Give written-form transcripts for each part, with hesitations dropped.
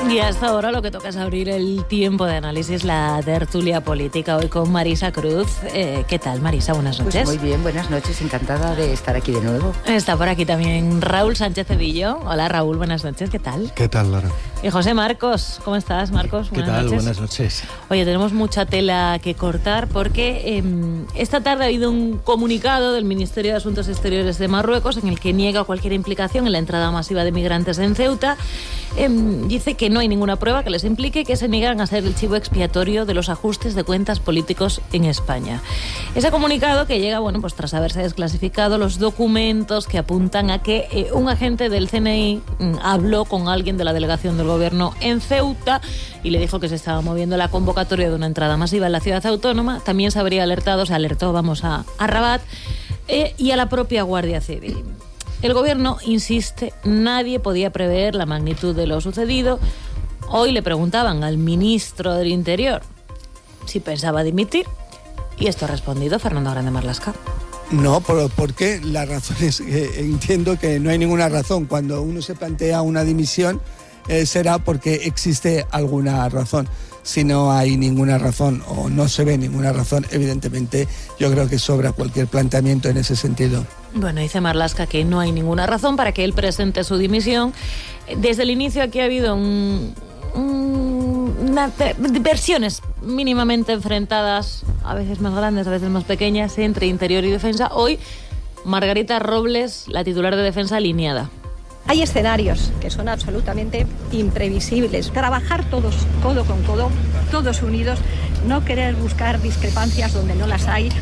Y hasta ahora lo que toca es abrir el tiempo de análisis, la tertulia política, hoy con Marisa Cruz. ¿Qué tal, Marisa? Buenas noches. Pues muy bien, buenas noches, encantada de estar aquí de nuevo. Está por aquí también Raúl Sánchez Cedillo. Hola, Raúl, buenas noches, ¿qué tal? ¿Qué tal, Lara? Y José Marcos, ¿cómo estás, Marcos? ¿Qué tal? Buenas noches. Oye, tenemos mucha tela que cortar porque esta tarde ha habido un comunicado del Ministerio de Asuntos Exteriores de Marruecos en el que niega cualquier implicación en la entrada masiva de migrantes en Ceuta. Dice que no hay ninguna prueba que les implique, que se niegan a ser el chivo expiatorio de los ajustes de cuentas políticos en España. Ese comunicado que llega, bueno, pues tras haberse desclasificado los documentos que apuntan a que un agente del CNI habló con alguien de la delegación del gobierno en Ceuta y le dijo que se estaba moviendo la convocatoria de una entrada masiva en la ciudad autónoma. También se habría alertado, se alertó, a Rabat y a la propia Guardia Civil. El gobierno insiste, nadie podía prever la magnitud de lo sucedido. Hoy le preguntaban al ministro del Interior si pensaba dimitir y esto ha respondido Fernando Grande Marlaska. No, porque la razón es que entiendo que no hay ninguna razón. Cuando uno se plantea una dimisión será porque existe alguna razón. Si no hay ninguna razón o no se ve ninguna razón, evidentemente yo creo que sobra cualquier planteamiento en ese sentido. Bueno, dice Marlaska que no hay ninguna razón para que él presente su dimisión. Desde el inicio aquí ha habido versiones mínimamente enfrentadas, a veces más grandes, a veces más pequeñas, entre Interior y Defensa. Hoy, Margarita Robles, la titular de Defensa, alineada. Hay escenarios que son absolutamente imprevisibles. Trabajar todos, codo con codo, todos unidos, no querer buscar discrepancias donde no las hay.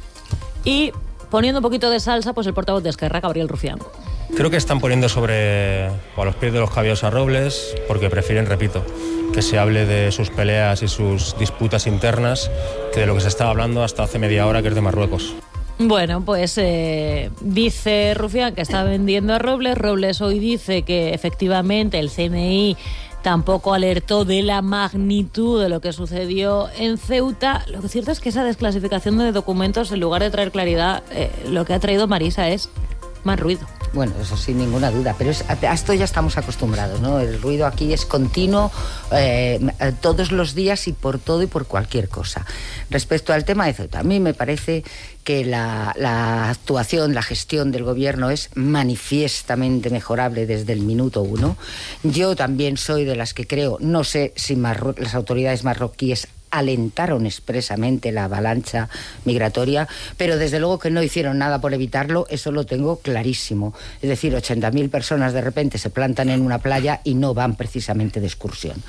Y poniendo un poquito de salsa, pues el portavoz de Esquerra, Gabriel Rufián. Creo que están poniendo a los pies de los caballos a Robles porque prefieren, repito, que se hable de sus peleas y sus disputas internas que de lo que se estaba hablando hasta hace media hora, que es de Marruecos. Bueno, pues dice Rufián que está vendiendo a Robles. Robles hoy dice que efectivamente el CNI tampoco alertó de la magnitud de lo que sucedió en Ceuta. Lo que es cierto es que esa desclasificación de documentos, en lugar de traer claridad, lo que ha traído Marisa es más ruido. Bueno, eso sin ninguna duda, pero a esto ya estamos acostumbrados, ¿no? El ruido aquí es continuo, todos los días y por todo y por cualquier cosa. Respecto al tema de Ceuta, a mí me parece que la actuación, la gestión del gobierno es manifiestamente mejorable desde el minuto uno. Yo también soy de las que creo, no sé si las autoridades marroquíes alentaron expresamente la avalancha migratoria, pero desde luego que no hicieron nada por evitarlo, eso lo tengo clarísimo. Es decir, 80.000 personas de repente se plantan en una playa y no van precisamente de excursión.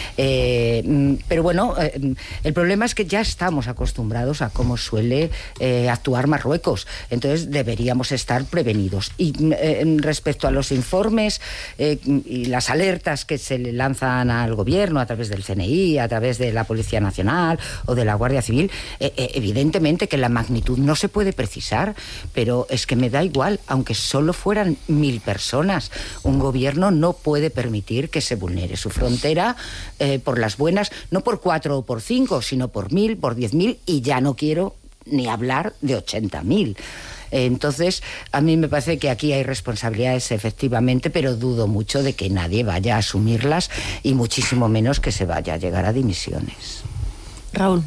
Pero bueno, el problema es que ya estamos acostumbrados a cómo suele actuar Marruecos, entonces deberíamos estar prevenidos. Y respecto a los informes y las alertas que se le lanzan al gobierno a través del CNI, a través de la Policía Nacional o de la Guardia Civil, evidentemente que la magnitud no se puede precisar, pero es que me da igual, aunque solo fueran 1.000 personas, un gobierno no puede permitir que se vulnere su frontera por las buenas, no por 4 o por 5, sino por 1.000, por 10.000, y ya no quiero ni hablar de 80.000. Entonces, a mí me parece que aquí hay responsabilidades efectivamente, pero dudo mucho de que nadie vaya a asumirlas y muchísimo menos que se vaya a llegar a dimisiones. Raúl.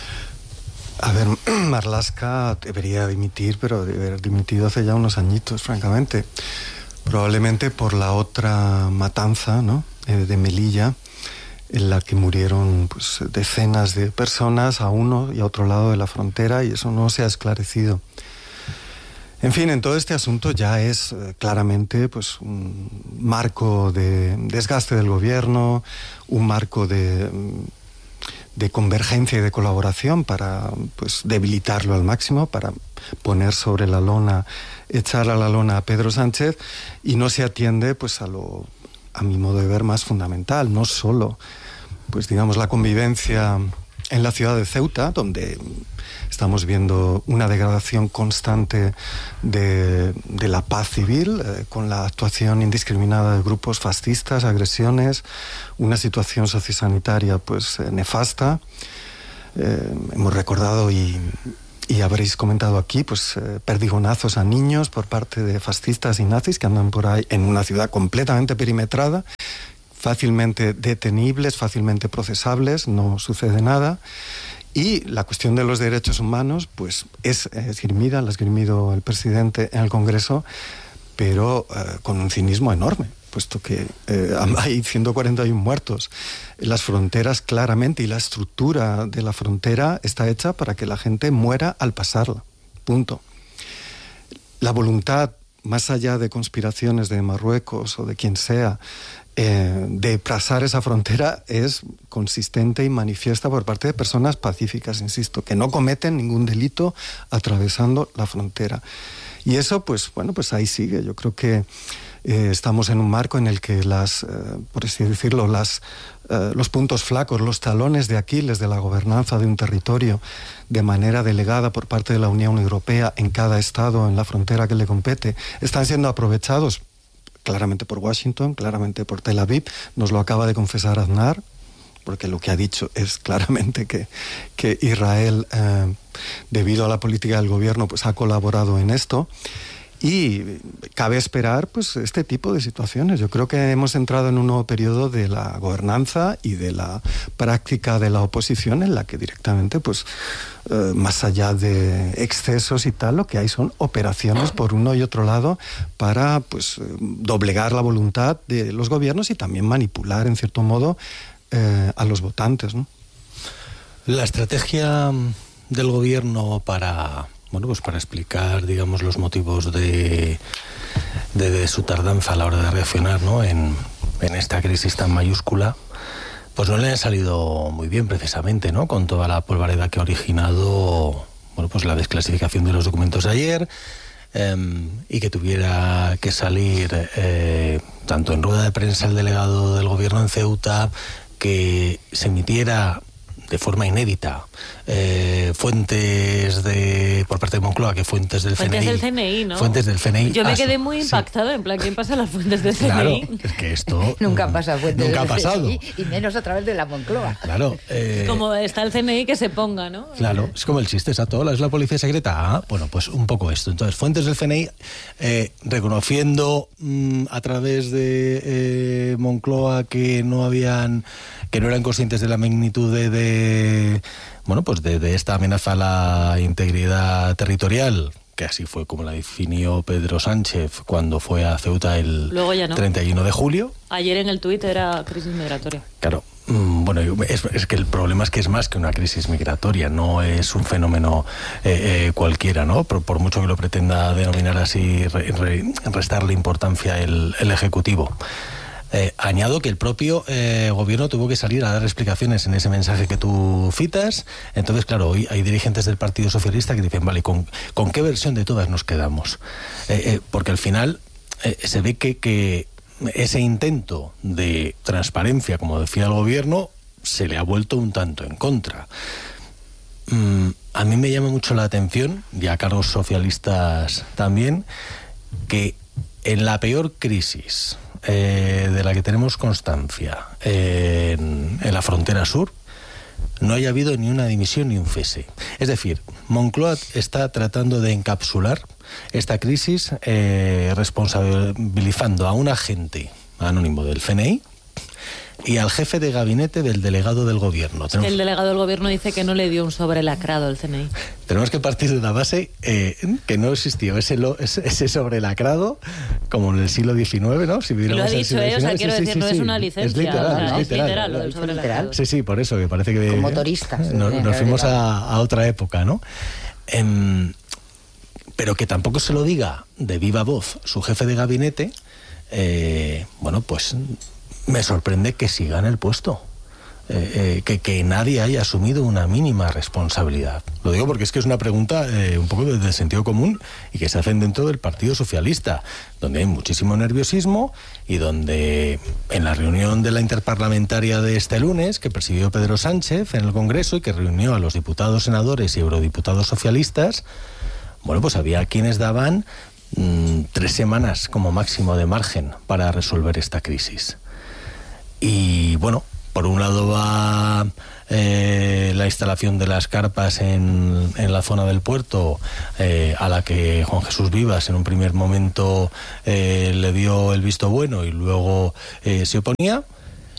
A ver, Marlaska debería dimitir, pero debe haber dimitido hace ya unos añitos, francamente. Probablemente por la otra matanza, ¿no?, de Melilla, en la que murieron pues, decenas de personas a uno y a otro lado de la frontera, y eso no se ha esclarecido. En fin, en todo este asunto ya es claramente pues, un marco de desgaste del gobierno, un marco de convergencia y de colaboración para pues, debilitarlo al máximo, para poner sobre la lona, echar a la lona a Pedro Sánchez, y no se atiende pues, a mi modo de ver, más fundamental, no solo pues, digamos, la convivencia en la ciudad de Ceuta, donde estamos viendo una degradación constante de la paz civil, con la actuación indiscriminada de grupos fascistas, agresiones, una situación sociosanitaria pues nefasta. Hemos recordado y habréis comentado aquí pues perdigonazos a niños por parte de fascistas y nazis que andan por ahí en una ciudad completamente perimetrada, fácilmente detenibles, fácilmente procesables, no sucede nada. Y la cuestión de los derechos humanos, pues es esgrimida, la ha esgrimido el presidente en el Congreso, pero con un cinismo enorme, puesto que hay 141 muertos. Las fronteras claramente, y la estructura de la frontera está hecha para que la gente muera al pasarla. Punto. La voluntad, más allá de conspiraciones de Marruecos o de quien sea, de pasar esa frontera es consistente y manifiesta por parte de personas pacíficas, insisto, que no cometen ningún delito atravesando la frontera. Y eso, pues bueno, pues ahí sigue. Yo creo que estamos en un marco en el que por así decirlo, los puntos flacos, los talones de Aquiles de la gobernanza de un territorio de manera delegada por parte de la Unión Europea en cada estado, en la frontera que le compete, están siendo aprovechados claramente por Washington, claramente por Tel Aviv. Nos lo acaba de confesar Aznar, porque lo que ha dicho es claramente que Israel, debido a la política del gobierno, pues ha colaborado en esto. Y cabe esperar pues este tipo de situaciones. Yo creo que hemos entrado en un nuevo periodo de la gobernanza y de la práctica de la oposición, en la que directamente, pues más allá de excesos y tal, lo que hay son operaciones por uno y otro lado para pues doblegar la voluntad de los gobiernos y también manipular en cierto modo a los votantes, ¿no? La estrategia del gobierno para explicar, digamos, los motivos de su tardanza a la hora de reaccionar, ¿no?, en esta crisis tan mayúscula, pues no le ha salido muy bien, precisamente, ¿no?, con toda la polvareda que ha originado, pues la desclasificación de los documentos de ayer, y que tuviera que salir tanto en rueda de prensa el delegado del gobierno en Ceuta, que se emitiera de forma inédita fuentes por parte de Moncloa, que fuentes del CNI. Fuentes del CNI, ¿no? Fuentes del CNI. Yo me quedé muy impactada, en plan, ¿quién pasa las fuentes del CNI? Claro, es que esto nunca pasa fuentes nunca del ha pasado. CNI, y menos a través de la Moncloa. Claro. Como está el CNI, que se ponga, ¿no? Claro, es como el chiste, exacto. ¿Es la policía secreta? Bueno, pues un poco esto. Entonces, fuentes del CNI reconociendo a través de Moncloa que no eran conscientes de la magnitud de esta amenaza a la integridad territorial, que así fue como la definió Pedro Sánchez cuando fue a Ceuta el 31 de julio. Ayer en el tuit era crisis migratoria. Claro. Bueno, es que el problema es que es más que una crisis migratoria, no es un fenómeno cualquiera, ¿no? Por mucho que lo pretenda denominar así, restarle importancia el Ejecutivo. Añado que el propio gobierno tuvo que salir a dar explicaciones en ese mensaje que tú citas. Entonces, claro, hoy hay dirigentes del Partido Socialista que dicen, vale, ¿con qué versión de todas nos quedamos? Porque al final se ve que ese intento de transparencia, como decía el gobierno, se le ha vuelto un tanto en contra. A mí me llama mucho la atención, y a cargos socialistas también, que en la peor crisis de la que tenemos constancia en la frontera sur, no haya habido ni una dimisión ni un cese. Es decir, Moncloa está tratando de encapsular esta crisis responsabilizando a un agente anónimo del CNI y al jefe de gabinete del delegado del gobierno. El delegado del gobierno dice que no le dio un sobre lacrado al CNI. Tenemos que partir de una base que no existió ese sobre lacrado, como en el siglo XIX, ¿no? Si lo ha dicho, o sea, quiero decir, no es una licencia. Es literal lo del sobre lacrado. Sí, por eso, que parece que... Como motoristas. Nos fuimos a otra época, ¿no? Pero que tampoco se lo diga de viva voz su jefe de gabinete, pues me sorprende que siga en el puesto. Que nadie haya asumido una mínima responsabilidad. Lo digo porque es que es una pregunta un poco de sentido común y que se hacen dentro del Partido Socialista, donde hay muchísimo nerviosismo y donde en la reunión de la interparlamentaria de este lunes, que presidió Pedro Sánchez en el Congreso y que reunió a los diputados, senadores y eurodiputados socialistas, pues había quienes daban 3 semanas como máximo de margen para resolver esta crisis. Y por un lado va la instalación de las carpas en la zona del puerto, a la que Juan Jesús Vivas en un primer momento le dio el visto bueno y luego se oponía.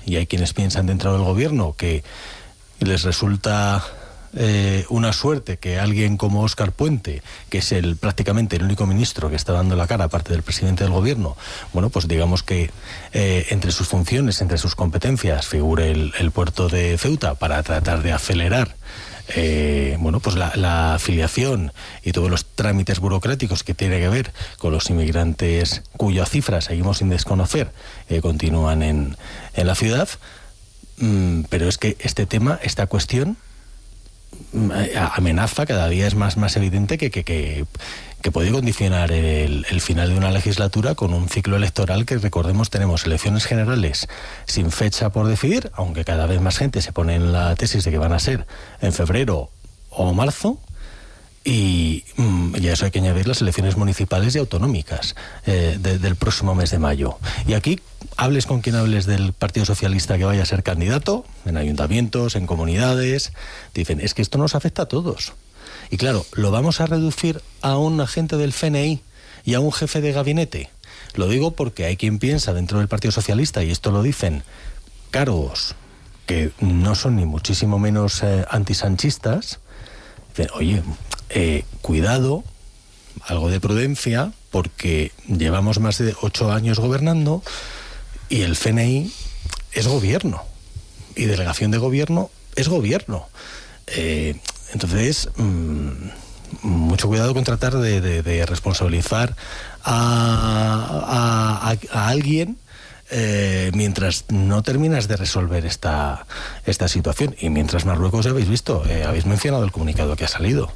y hay quienes piensan dentro del gobierno que les resulta una suerte que alguien como Óscar Puente, que es prácticamente el único ministro que está dando la cara, aparte del presidente del gobierno, bueno, pues digamos que entre sus funciones, entre sus competencias, figure el puerto de Ceuta para tratar de acelerar bueno, pues la afiliación y todos los trámites burocráticos que tiene que ver con los inmigrantes cuya cifra seguimos sin desconocer, continúan en la ciudad. Pero es que este tema, esta cuestión, amenaza, cada día es más evidente que puede condicionar el final de una legislatura con un ciclo electoral que, recordemos, tenemos elecciones generales sin fecha por decidir, aunque cada vez más gente se pone en la tesis de que van a ser en febrero o marzo, y a eso hay que añadir las elecciones municipales y autonómicas del próximo mes de mayo. Y aquí, hables con quien hables del Partido Socialista que vaya a ser candidato, en ayuntamientos, en comunidades, dicen, es que esto nos afecta a todos. Y claro, ¿lo vamos a reducir a un agente del CNI y a un jefe de gabinete? Lo digo porque hay quien piensa dentro del Partido Socialista, y esto lo dicen cargos que no son ni muchísimo menos antisanchistas, dicen, oye, cuidado, algo de prudencia, porque llevamos más de 8 años gobernando y el CNI es gobierno y delegación de gobierno es gobierno. Entonces, mucho cuidado con tratar de responsabilizar a alguien mientras no terminas de resolver esta situación. Y mientras Marruecos, ya habéis visto, habéis mencionado el comunicado que ha salido.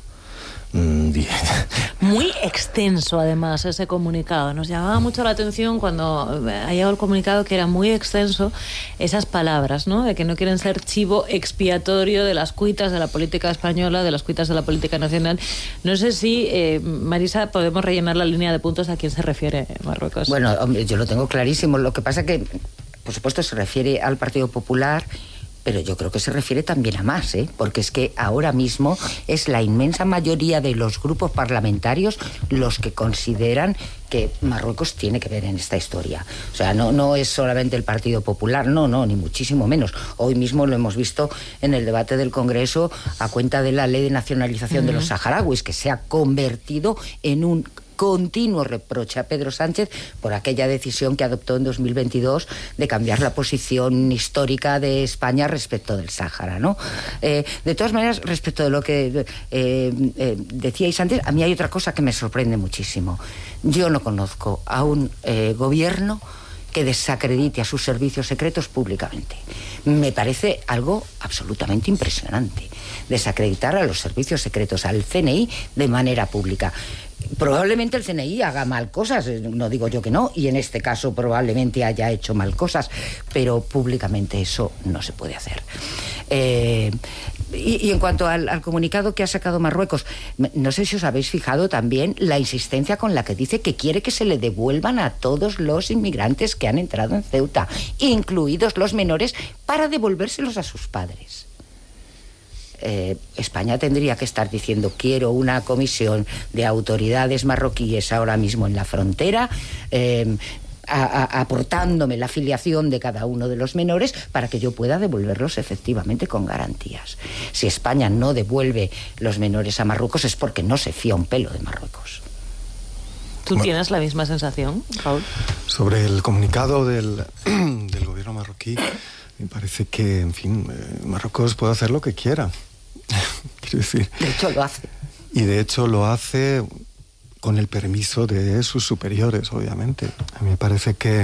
Muy extenso, además, ese comunicado. Nos llamaba mucho la atención cuando ha llegado el comunicado, que era muy extenso, esas palabras, ¿no? De que no quieren ser chivo expiatorio de las cuitas de la política española, de las cuitas de la política nacional. No sé si, Marisa, podemos rellenar la línea de puntos a quién se refiere Marruecos. Bueno, hombre, yo lo tengo clarísimo. Lo que pasa que, por supuesto, se refiere al Partido Popular, pero yo creo que se refiere también a más, porque es que ahora mismo es la inmensa mayoría de los grupos parlamentarios los que consideran que Marruecos tiene que ver en esta historia. O sea, no es solamente el Partido Popular, no, ni muchísimo menos. Hoy mismo lo hemos visto en el debate del Congreso a cuenta de la ley de nacionalización de los saharauis, que se ha convertido en un continuo reproche a Pedro Sánchez por aquella decisión que adoptó en 2022 de cambiar la posición histórica de España respecto del Sáhara, ¿no? De todas maneras, respecto de lo que decíais antes, a mí hay otra cosa que me sorprende muchísimo. Yo no conozco a un gobierno que desacredite a sus servicios secretos públicamente. Me parece algo absolutamente impresionante, desacreditar a los servicios secretos, al CNI, de manera pública. Probablemente el CNI haga mal cosas, no digo yo que no, y en este caso probablemente haya hecho mal cosas, pero públicamente eso no se puede hacer. Y en cuanto al comunicado que ha sacado Marruecos, no sé si os habéis fijado también la insistencia con la que dice que quiere que se le devuelvan a todos los inmigrantes que han entrado en Ceuta, incluidos los menores, para devolvérselos a sus padres. España tendría que estar diciendo, quiero una comisión de autoridades marroquíes ahora mismo en la frontera, aportándome la filiación de cada uno de los menores para que yo pueda devolverlos efectivamente con garantías. Si España no devuelve los menores a Marruecos es porque no se fía un pelo de Marruecos. ¿Tú tienes la misma sensación, Raúl? Sobre el comunicado del gobierno marroquí, me parece que, en fin, Marruecos puede hacer lo que quiera. Quiero decir, de hecho lo hace. Y de hecho lo hace con el permiso de sus superiores, obviamente. A mí me parece que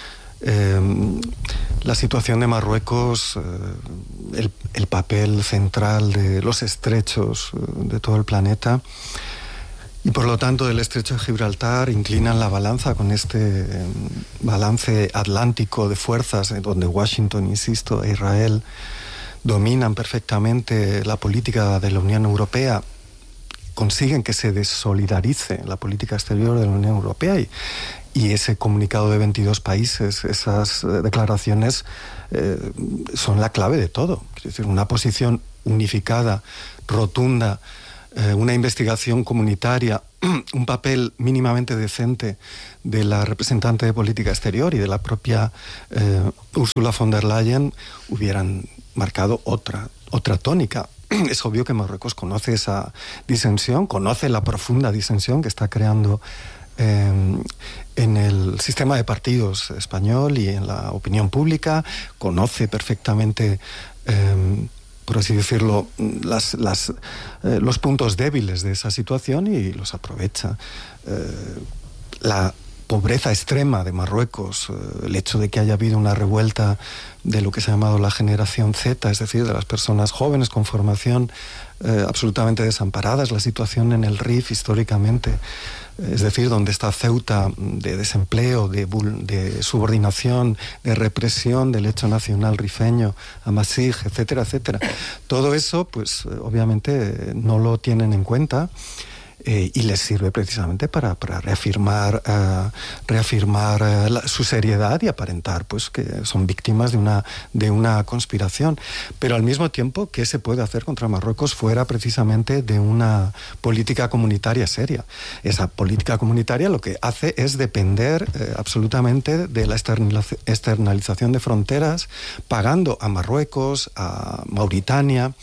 la situación de Marruecos, el papel central de los estrechos de todo el planeta, y por lo tanto el estrecho de Gibraltar, inclinan la balanza con este balance atlántico de fuerzas, donde Washington, insisto, e Israel dominan perfectamente la política de la Unión Europea, consiguen que se desolidarice la política exterior de la Unión Europea, y ese comunicado de 22 países, esas declaraciones son la clave de todo. Es decir, una posición unificada, rotunda, una investigación comunitaria, un papel mínimamente decente de la representante de política exterior y de la propia Ursula von der Leyen, hubieran marcado otra tónica. Es obvio que Marruecos conoce esa disensión, conoce la profunda disensión que está creando en el sistema de partidos español y en la opinión pública, conoce perfectamente, por así decirlo, los puntos débiles de esa situación y los aprovecha. La pobreza extrema de Marruecos, el hecho de que haya habido una revuelta de lo que se ha llamado la generación Z, es decir, de las personas jóvenes con formación absolutamente desamparadas, la situación en el Rif históricamente, es decir, donde está Ceuta, de desempleo, de subordinación, de represión del hecho nacional rifeño, Amasij, etcétera, etcétera. Todo eso, pues obviamente no lo tienen en cuenta. Y les sirve precisamente para reafirmar su seriedad y aparentar pues que son víctimas de una conspiración. Pero al mismo tiempo, ¿qué se puede hacer contra Marruecos fuera precisamente de una política comunitaria seria? Esa política comunitaria lo que hace es depender absolutamente de la externalización de fronteras, pagando a Marruecos, a Mauritania,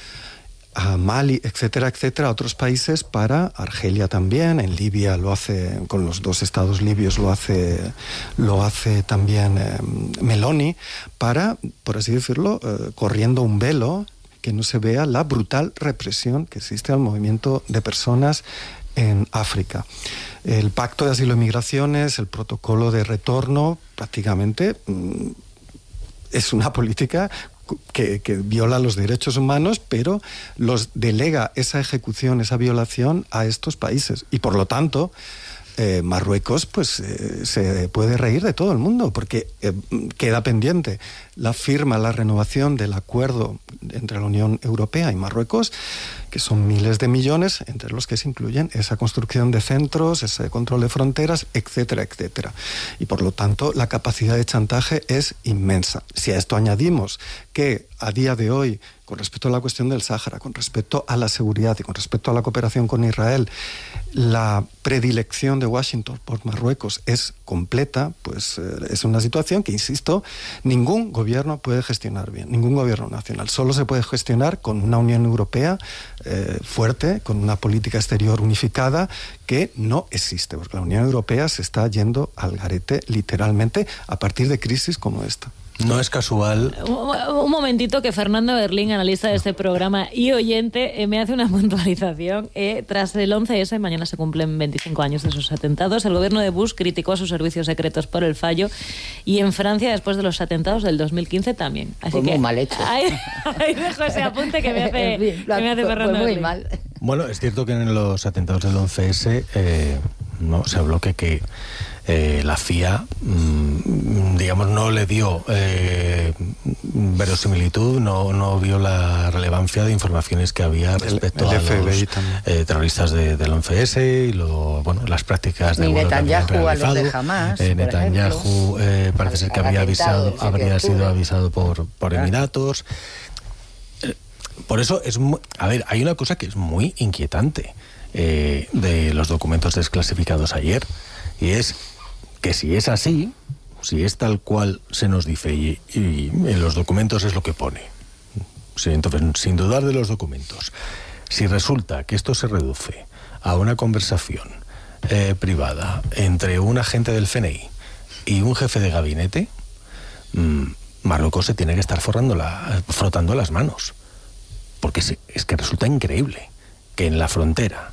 a Mali, etcétera, etcétera, a otros países, para Argelia también, en Libia lo hace, con los dos estados libios lo hace también Meloni, para, por así decirlo, corriendo un velo, que no se vea la brutal represión que existe al movimiento de personas en África. El Pacto de Asilo y Migraciones, el protocolo de retorno, prácticamente es una política que viola los derechos humanos, pero los delega esa ejecución, esa violación a estos países. Y por lo tanto, Marruecos pues se puede reír de todo el mundo, porque queda pendiente la renovación del acuerdo entre la Unión Europea y Marruecos, que son miles de millones, entre los que se incluyen esa construcción de centros, ese control de fronteras, etcétera, etcétera. Y por lo tanto, la capacidad de chantaje es inmensa. Si a esto añadimos que a día de hoy, con respecto a la cuestión del Sáhara, con respecto a la seguridad y con respecto a la cooperación con Israel, la predilección de Washington por Marruecos es completa, pues es una situación que, insisto, ningún gobierno puede gestionar bien, ningún gobierno nacional. Solo se puede gestionar con una Unión Europea fuerte, con una política exterior unificada, que no existe, porque la Unión Europea se está yendo al garete literalmente a partir de crisis como esta. No es casual. Un momentito, que Fernando Berlín, analista de este programa y oyente, me hace una puntualización. Tras el 11S, mañana se cumplen 25 años de esos atentados. El gobierno de Bush criticó a sus servicios secretos por el fallo, y en Francia, después de los atentados del 2015, también. Así pues que muy mal hecho. Ahí dejo ese apunte que me hace, Fernando muy Berlín. mal. Bueno, es cierto que en los atentados del 11S se habló que la CIA, digamos, no le dio verosimilitud, no vio la relevancia de informaciones que había respecto a los terroristas del 11S y las prácticas de vuelo que habían realizado. A los de Hamas, Netanyahu parece ser que habría sido avisado por Emiratos. Por eso hay una cosa que es muy inquietante de los documentos desclasificados ayer, y es que si es así, si es tal cual se nos dice, y en los documentos es lo que pone, sí, entonces, sin dudar de los documentos, si resulta que esto se reduce a una conversación privada entre un agente del FNI y un jefe de gabinete, Marruecos se tiene que estar frotando las manos, porque es que resulta increíble que en la frontera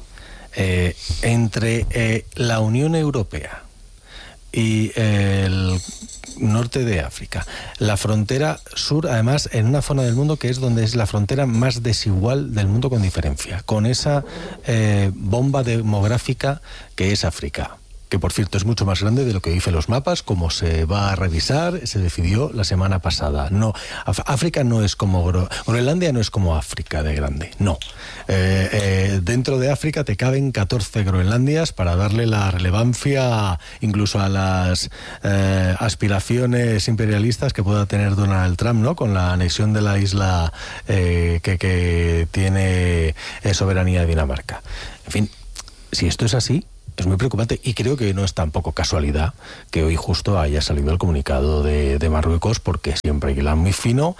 entre la Unión Europea y el norte de África, la frontera sur, además, en una zona del mundo que es donde es la frontera más desigual del mundo, con diferencia, con esa bomba demográfica que es África. que por cierto es mucho más grande de lo que dicen los mapas, como se va a revisar, se decidió la semana pasada. No, África no es como Groenlandia, no es como África de grande, no. Dentro de África te caben 14 Groenlandias para darle la relevancia incluso a las aspiraciones imperialistas que pueda tener Donald Trump, ¿no? Con la anexión de la isla que tiene soberanía de Dinamarca. En fin, si esto es así, es muy preocupante, y creo que no es tampoco casualidad que hoy justo haya salido el comunicado de Marruecos, porque siempre hay que hilar muy fino,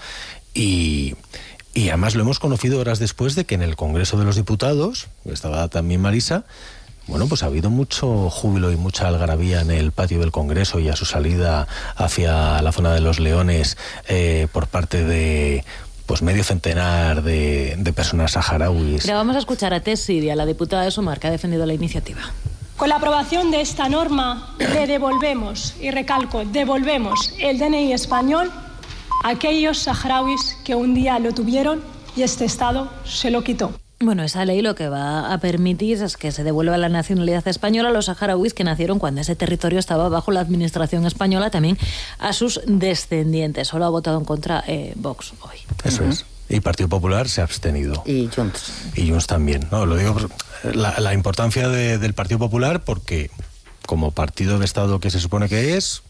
y además lo hemos conocido horas después de que en el Congreso de los Diputados, estaba también Marisa, bueno, pues ha habido mucho júbilo y mucha algarabía en el patio del Congreso y a su salida hacia la zona de los Leones por parte de pues medio centenar de personas saharauis. Pero vamos a escuchar a Tess Siria, la diputada de Sumar, que ha defendido la iniciativa. Con la aprobación de esta norma le devolvemos, y recalco, devolvemos el DNI español a aquellos saharauis que un día lo tuvieron y este Estado se lo quitó. Bueno, esa ley lo que va a permitir es que se devuelva la nacionalidad española a los saharauis que nacieron cuando ese territorio estaba bajo la administración española, también a sus descendientes. Solo ha votado en contra Vox hoy. Eso es. Y Partido Popular se ha abstenido. Y Junts. Y Junts también. No, lo digo por la importancia del Partido Popular, porque como partido de Estado que se supone que es,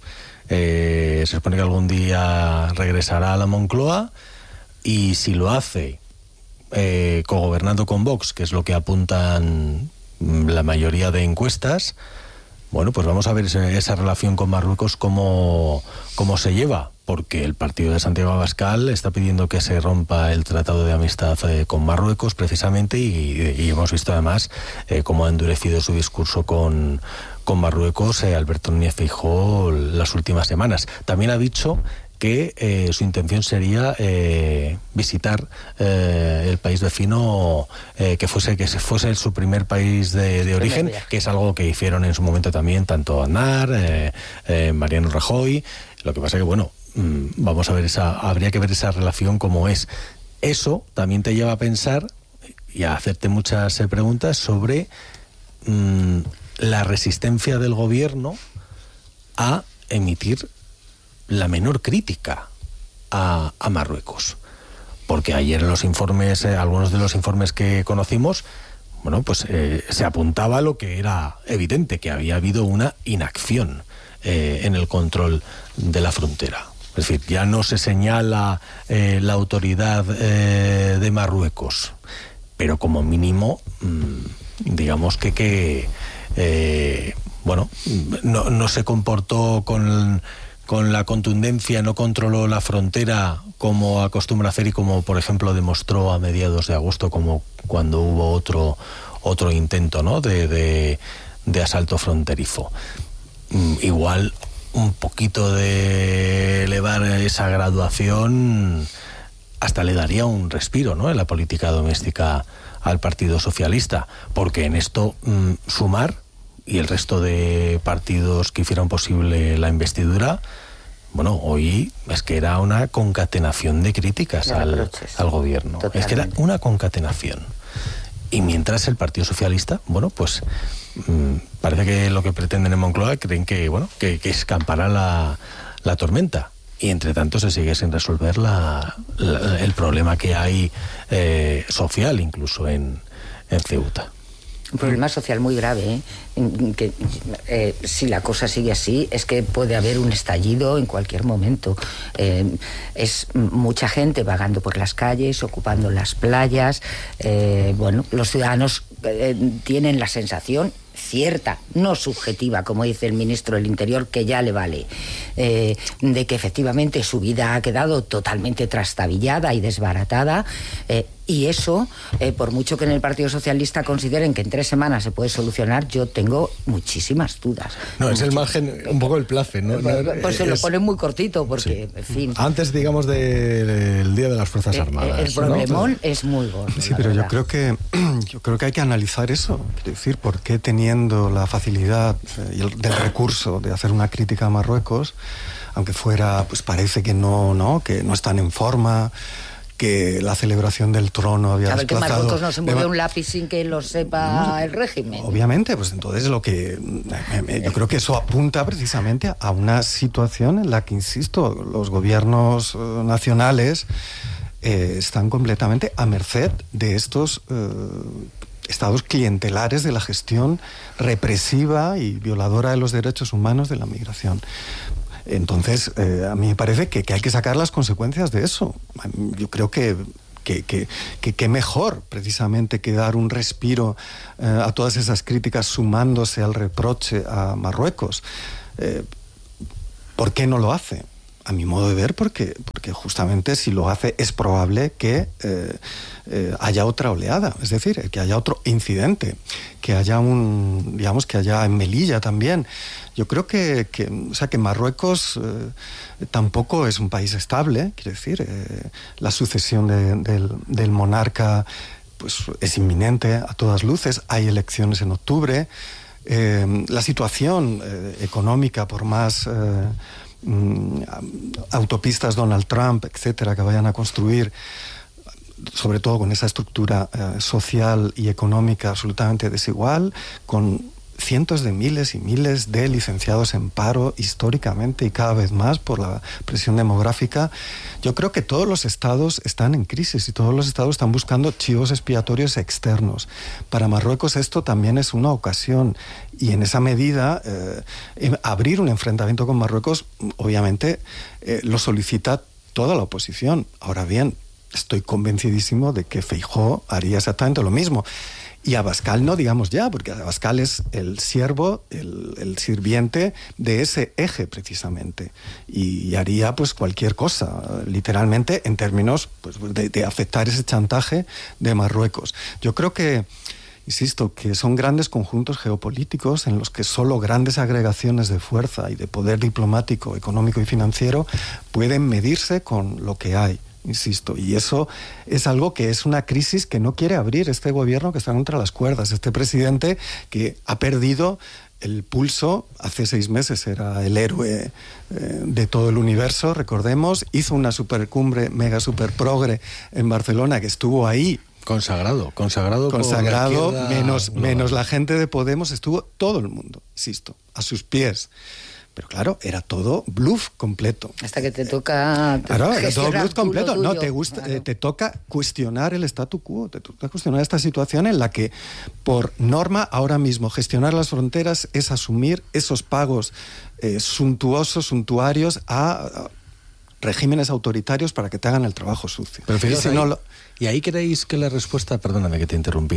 se supone que algún día regresará a la Moncloa, y si lo hace cogobernando con Vox, que es lo que apuntan la mayoría de encuestas, bueno, pues vamos a ver esa relación con Marruecos cómo se lleva, porque el partido de Santiago Abascal está pidiendo que se rompa el tratado de amistad con Marruecos precisamente, y hemos visto además cómo ha endurecido su discurso con Marruecos Alberto Núñez Feijóo las últimas semanas. También ha dicho que su intención sería visitar el país vecino, que fuese su primer país de origen, que es algo que hicieron en su momento también tanto Aznar, Mariano Rajoy. Lo que pasa que, bueno, vamos a ver habría que ver esa relación cómo es. Eso también te lleva a pensar y a hacerte muchas preguntas sobre la resistencia del gobierno a emitir la menor crítica a Marruecos, porque ayer en los informes, algunos de los informes que conocimos, bueno, pues se apuntaba a lo que era evidente, que había habido una inacción en el control de la frontera. Es decir, ya no se señala la autoridad de Marruecos, pero como mínimo, digamos que bueno, no se comportó con la contundencia, no controló la frontera como acostumbra hacer y como, por ejemplo, demostró a mediados de agosto, como cuando hubo otro intento, ¿no?, de asalto fronterizo. Igual un poquito de elevar esa graduación hasta le daría un respiro, ¿no?, en la política doméstica al Partido Socialista, porque en esto Sumar y el resto de partidos que hicieron posible la investidura, bueno, hoy es que era una concatenación de críticas al gobierno. Totalmente. Es que era una concatenación. Y mientras el Partido Socialista, bueno, pues parece que lo que pretenden en Moncloa creen que, bueno, que escampará la tormenta. Y entre tanto se sigue sin resolver el problema que hay social incluso en Ceuta. Un problema social muy grave, que si la cosa sigue así es que puede haber un estallido en cualquier momento. Es mucha gente vagando por las calles, ocupando las playas. Bueno, los ciudadanos tienen la sensación cierta, no subjetiva, como dice el ministro del Interior, que ya le vale, de que efectivamente su vida ha quedado totalmente trastabillada y desbaratada, y eso, por mucho que en el Partido Socialista consideren que en 3 semanas se puede solucionar, yo tengo muchísimas dudas. No, es el margen, un poco el place, ¿no? Pues se lo ponen muy cortito, porque, sí, en fin... Antes, digamos, del Día de las Fuerzas Armadas. El problemón, ¿no?, es muy gordo. Sí, pero yo creo que hay que analizar eso. Quiero decir, ¿por qué teniendo la facilidad del recurso de hacer una crítica a Marruecos, aunque fuera, pues parece que no están en forma, que la celebración del trono había desplazado... A ver, que Marruecos no se mueve un lápiz sin que lo sepa el régimen. Obviamente, pues entonces yo creo que eso apunta precisamente a una situación en la que, insisto, los gobiernos nacionales están completamente a merced de estos estados clientelares de la gestión represiva y violadora de los derechos humanos de la migración. Entonces, a mí me parece que hay que sacar las consecuencias de eso. Yo creo que mejor precisamente que dar un respiro a todas esas críticas sumándose al reproche a Marruecos. ¿Por qué no lo hace? A mi modo de ver, porque justamente si lo hace es probable que haya otra oleada, es decir, que haya otro incidente, que haya que haya en Melilla también. Yo creo que Marruecos tampoco es un país estable, quiero decir, la sucesión del monarca pues es inminente a todas luces, hay elecciones en octubre, la situación económica, por más autopistas Donald Trump, etcétera, que vayan a construir, sobre todo con esa estructura social y económica absolutamente desigual, con cientos de miles y miles de licenciados en paro históricamente y cada vez más por la presión demográfica. Yo creo que todos los estados están en crisis y todos los estados están buscando chivos expiatorios externos. Para Marruecos esto también es una ocasión y en esa medida abrir un enfrentamiento con Marruecos obviamente lo solicita toda la oposición. Ahora bien, estoy convencidísimo de que Feijóo haría exactamente lo mismo. Y Abascal no digamos ya, porque Abascal es el siervo, el sirviente de ese eje precisamente. Y haría pues cualquier cosa, literalmente, en términos pues, de aceptar ese chantaje de Marruecos. Yo creo que, insisto, que son grandes conjuntos geopolíticos en los que solo grandes agregaciones de fuerza y de poder diplomático, económico y financiero pueden medirse con lo que hay. Insisto, y eso es algo que es una crisis que no quiere abrir este gobierno que está contra las cuerdas, este presidente que ha perdido el pulso. Hace 6 meses era el héroe de todo el universo, recordemos, hizo una supercumbre, mega super progre en Barcelona, que estuvo ahí. Consagrado, menos la gente de Podemos, estuvo todo el mundo, insisto, a sus pies. Pero claro, era todo bluff completo. Hasta que te toca... Claro, era todo bluff completo. No, te toca cuestionar el statu quo, te toca cuestionar esta situación en la que, por norma, ahora mismo, gestionar las fronteras es asumir esos pagos suntuarios a regímenes autoritarios para que te hagan el trabajo sucio. Pero fíjate, ¿y ahí creéis que la respuesta... Perdóname que te interrumpí.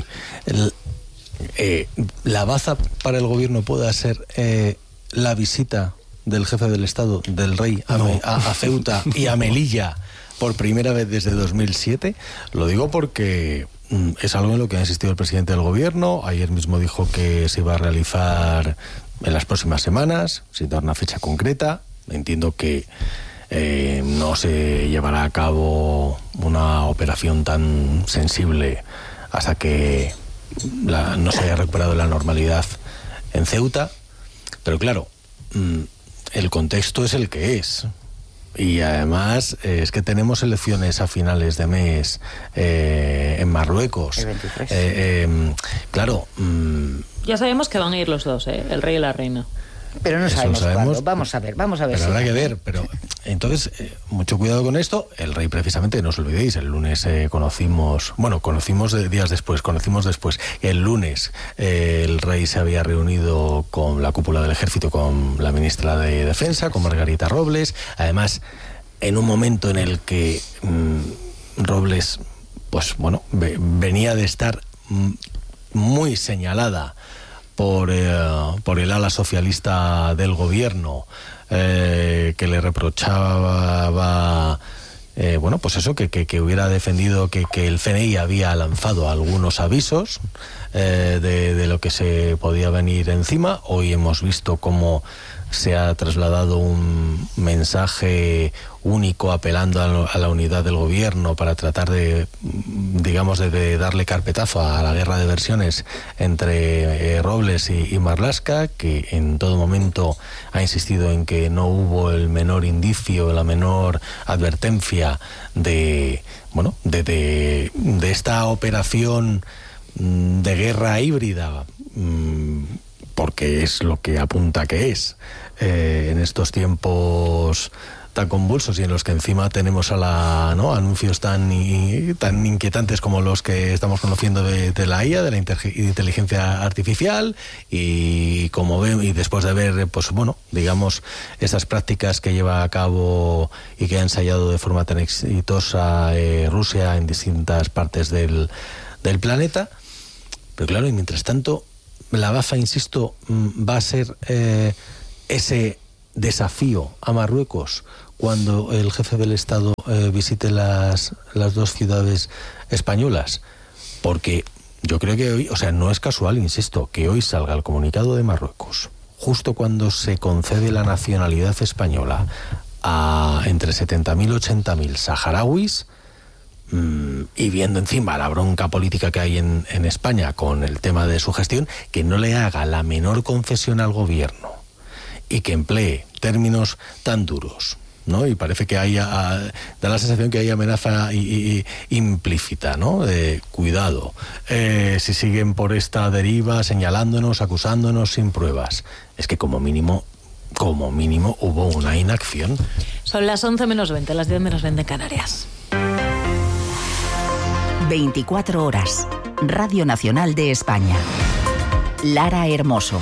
¿La baza para el gobierno pueda ser... la visita del jefe del Estado, del rey, a Ceuta y a Melilla por primera vez desde 2007? Lo digo porque es algo en lo que ha insistido el presidente del gobierno. Ayer mismo dijo que se iba a realizar en las próximas semanas, sin dar una fecha concreta. Entiendo que no se llevará a cabo una operación tan sensible hasta que no se haya recuperado la normalidad en Ceuta. Pero claro, el contexto es el que es. Y además es que tenemos elecciones a finales de mes en Marruecos. El 23. Claro. Ya sabemos que van a ir los dos, el rey y la reina. Pero no sabemos cuándo. Vamos a ver. Pero habrá que ver. Pero entonces, mucho cuidado con esto. El rey, precisamente, no os olvidéis, el lunes conocimos después. El lunes el rey se había reunido con la cúpula del ejército, con la ministra de Defensa, con Margarita Robles. Además, en un momento en el que Robles, pues bueno, venía de estar muy señalada por el ala socialista del gobierno, que le reprochaba pues eso, que hubiera defendido que el CNI había lanzado algunos avisos de lo que se podía venir encima. Hoy hemos visto cómo se ha trasladado un mensaje único apelando a la unidad del gobierno para tratar de, digamos, de darle carpetazo a la guerra de versiones entre Robles y Marlaska, que en todo momento ha insistido en que no hubo el menor indicio, la menor advertencia de esta operación de guerra híbrida, porque es lo que apunta que es en estos tiempos tan convulsos y en los que encima tenemos anuncios tan inquietantes como los que estamos conociendo de la IA, de la inteligencia artificial, y después de ver, pues bueno, digamos, esas prácticas que lleva a cabo y que ha ensayado de forma tan exitosa Rusia en distintas partes del planeta. Pero claro, y mientras tanto, la BAFA, insisto, va a ser ese desafío a Marruecos cuando el jefe del Estado visite las dos ciudades españolas, porque yo creo que hoy, no es casual, insisto, que hoy salga el comunicado de Marruecos justo cuando se concede la nacionalidad española a entre 70.000 y 80.000 saharauis, y viendo encima la bronca política que hay en España con el tema de su gestión, que no le haga la menor concesión al gobierno y que emplee términos tan duros, ¿no? Y parece que da la sensación que hay amenaza implícita, ¿no? De cuidado, si siguen por esta deriva señalándonos, acusándonos sin pruebas. Es que como mínimo hubo una inacción. Son las 11 menos 20, las 10 menos 20 en Canarias. 24 horas. Radio Nacional de España. Lara Hermoso.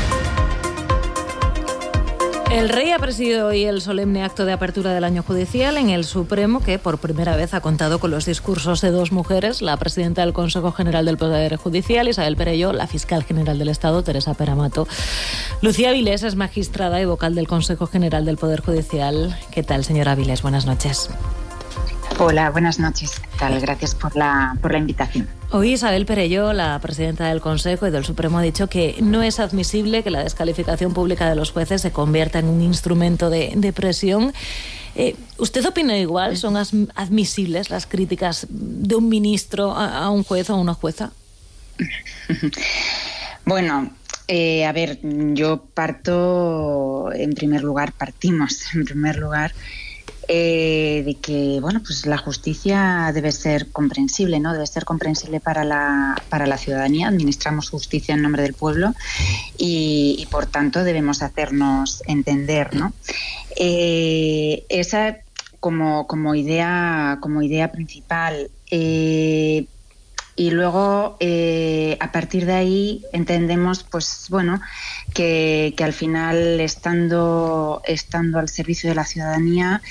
El rey ha presidido hoy el solemne acto de apertura del año judicial en el Supremo, que por primera vez ha contado con los discursos de dos mujeres, la presidenta del Consejo General del Poder Judicial, Isabel Perelló, la fiscal general del Estado, Teresa Peramato. Lucía Avilés es magistrada y vocal del Consejo General del Poder Judicial. ¿Qué tal, señora Avilés? Buenas noches. Hola, buenas noches. ¿Qué tal? Gracias por la invitación. Hoy Isabel Perelló, la presidenta del Consejo y del Supremo, ha dicho que no es admisible que la descalificación pública de los jueces se convierta en un instrumento de presión. ¿Usted opina igual? ¿Son admisibles las críticas de un ministro a un juez o a una jueza? Bueno, a ver, partimos en primer lugar de que, bueno, pues la justicia debe ser comprensible, ¿no? Debe ser comprensible para la ciudadanía. Administramos justicia en nombre del pueblo y por tanto debemos hacernos entender, ¿no? Esa como idea principal. Y luego, a partir de ahí, entendemos, pues bueno, que al final, estando al servicio de la ciudadanía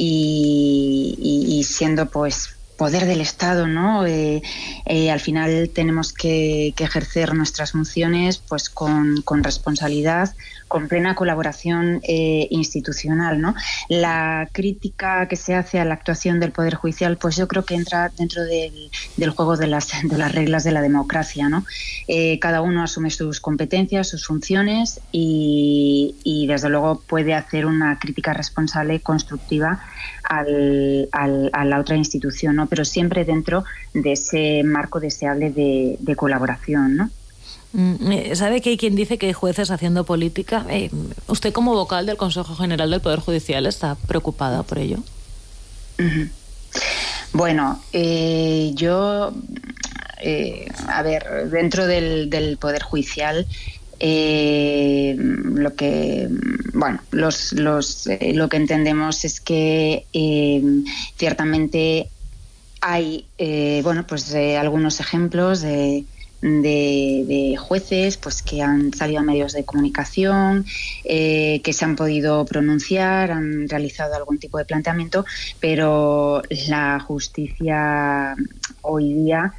y siendo, pues, poder del Estado, ¿no? Al final tenemos que ejercer nuestras funciones, pues, con responsabilidad, con plena colaboración institucional, ¿no? La crítica que se hace a la actuación del Poder Judicial, pues yo creo que entra dentro del juego de las reglas de la democracia, ¿no? Cada uno asume sus competencias, sus funciones y desde luego puede hacer una crítica responsable, constructiva a la otra institución, ¿no? Pero siempre dentro de ese marco deseable de colaboración, ¿no? ¿Sabe que hay quien dice que hay jueces haciendo política? ¿Usted, como vocal del Consejo General del Poder Judicial, está preocupada por ello? Bueno, yo, a ver, dentro del Poder Judicial, lo que entendemos es que ciertamente hay algunos ejemplos de jueces, pues, que han salido a medios de comunicación, que se han podido pronunciar, han realizado algún tipo de planteamiento, pero la justicia hoy día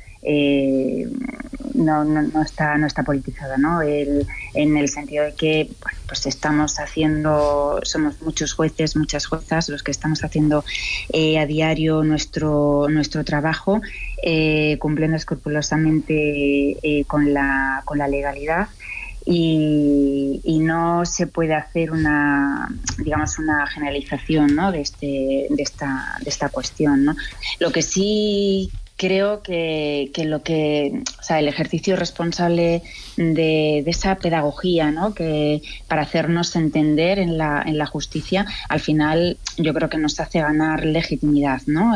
no está politizada, ¿no? En el sentido de que, bueno, pues somos muchos jueces, muchas juezas los que estamos haciendo a diario nuestro trabajo, cumpliendo escrupulosamente con la legalidad. y no se puede hacer una generalización, ¿no?, de esta cuestión, ¿no? Lo que sí creo que el ejercicio responsable de esa pedagogía, ¿no?, que para hacernos entender en la justicia, al final yo creo que nos hace ganar legitimidad, ¿no?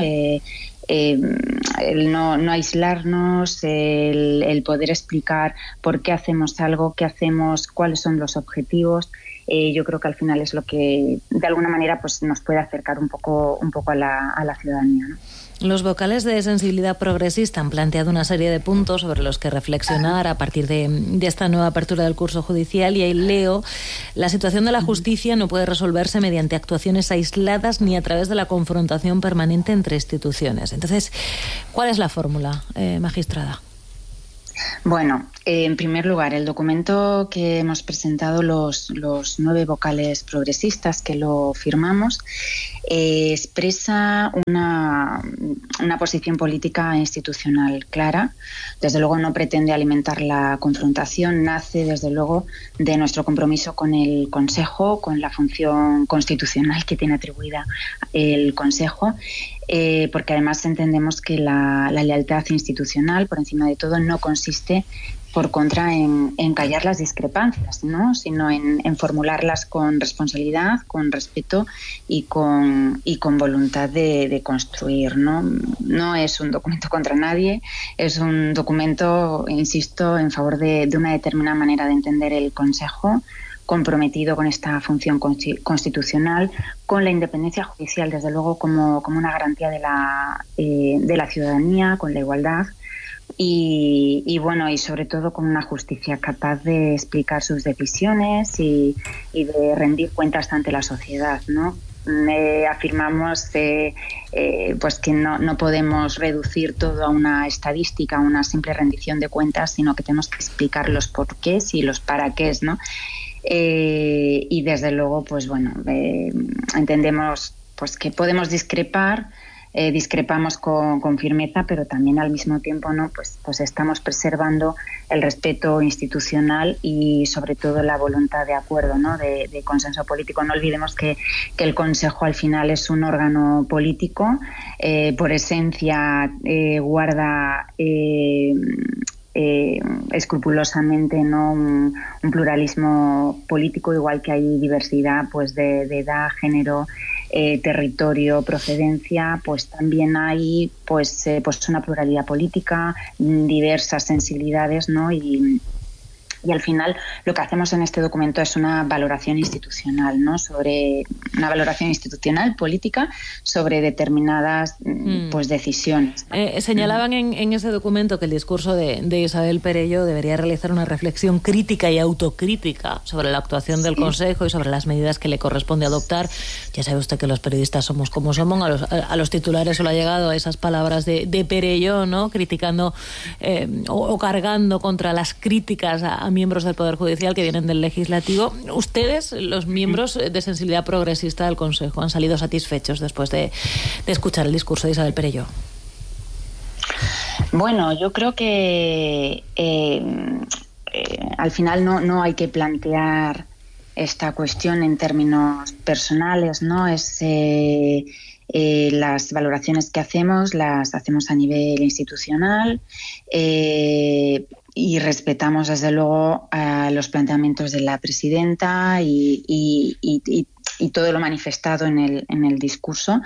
El no aislarnos, el poder explicar por qué hacemos algo, qué hacemos, cuáles son los objetivos. Yo creo que al final es lo que de alguna manera pues nos puede acercar un poco a la ciudadanía, ¿no? Los vocales de Sensibilidad Progresista han planteado una serie de puntos sobre los que reflexionar a partir de esta nueva apertura del curso judicial, y ahí leo: la situación de la justicia no puede resolverse mediante actuaciones aisladas ni a través de la confrontación permanente entre instituciones. Entonces, ¿cuál es la fórmula, magistrada? Bueno, en primer lugar, el documento que hemos presentado los 9 vocales progresistas que lo firmamos expresa una posición política e institucional clara. Desde luego no pretende alimentar la confrontación, nace desde luego de nuestro compromiso con el Consejo, con la función constitucional que tiene atribuida el Consejo, porque además entendemos que la lealtad institucional, por encima de todo, no consiste por contra en callar las discrepancias, ¿no?, sino en formularlas con responsabilidad, con respeto y con voluntad de construir, ¿no? No es un documento contra nadie, es un documento, insisto, en favor de una determinada manera de entender el Consejo, comprometido con esta función constitucional, con la independencia judicial, desde luego, como una garantía de la ciudadanía, con la igualdad. Y bueno, y sobre todo con una justicia capaz de explicar sus decisiones y de rendir cuentas ante la sociedad, ¿no? Afirmamos pues que no podemos reducir todo a una estadística, a una simple rendición de cuentas, sino que tenemos que explicar los porqués y los para qués, ¿no? Y desde luego, pues bueno, entendemos pues que podemos discrepar. Discrepamos con firmeza, pero también al mismo tiempo, ¿no?, pues estamos preservando el respeto institucional y sobre todo la voluntad de acuerdo, ¿no?, de consenso político. No olvidemos que el Consejo al final es un órgano político, por esencia guarda escrupulosamente, ¿no?, un pluralismo político, igual que hay diversidad pues de edad, género, territorio, procedencia, pues también hay pues una pluralidad política, diversas sensibilidades, ¿no? Y al final lo que hacemos en este documento es una valoración institucional, ¿no?, sobre una valoración institucional política sobre determinadas pues decisiones. Señalaban en ese documento que el discurso de Isabel Perelló debería realizar una reflexión crítica y autocrítica sobre la actuación del Consejo y sobre las medidas que le corresponde adoptar. Ya sabe usted que los periodistas somos como somos, a los titulares solo ha llegado a esas palabras de Perelló, ¿no?, criticando o cargando contra las críticas a miembros del Poder Judicial que vienen del Legislativo. Ustedes, los miembros de Sensibilidad Progresista del Consejo, ¿han salido satisfechos después de escuchar el discurso de Isabel Perelló? Bueno, yo creo que al final no hay que plantear esta cuestión en términos personales, ¿no? Las valoraciones que hacemos las hacemos a nivel institucional, y respetamos desde luego a los planteamientos de la presidenta y todo lo manifestado en el discurso.